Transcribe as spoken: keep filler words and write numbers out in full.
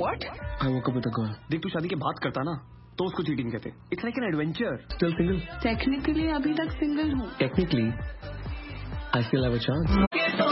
What? I woke up with a girl. देख तू शादी के बात करता ना तो उसको चीटिंग कहते. It's like an adventure. Still single? Technically अभी तक सिंगल हूँ. Technically, I still have a chance.